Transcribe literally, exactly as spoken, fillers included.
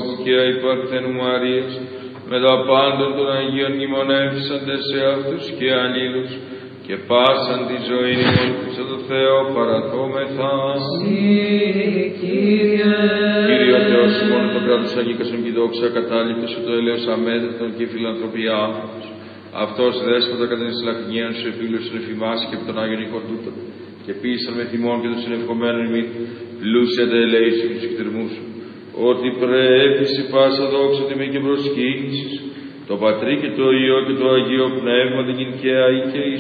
Ιωσήφου και η Παρθένου Μαρίας, με τα πάντων των Αγίων μνημονεύσαντες σε αυτούς και αλλήλους, και πάσαν τη ζωή ημών σε το Θεό παραθόμεθα. Συ, Κύριε. Κύριε ο Θεός ημών, το κράτος αγίκασον και δόξα κατάληπτος σου το ελέος αμέτρητον και η φιλανθρωπία άνθρωπος. Αυτός δέσποτα κατά την συλλακτικία σου επίλωσον εφημάς και από τον Άγιον οίκον τούτο. Και πείσαν με θυμών και των συνευκομένων ημίν, πλούσια τα ελέη σου και τους εκτιρμούς σου. Ότι πρέπει σε πάσα δόξα τιμή και προσκύνησης, το Πατρί και το Υιό και το Αγίο Πνεύμα την και αή και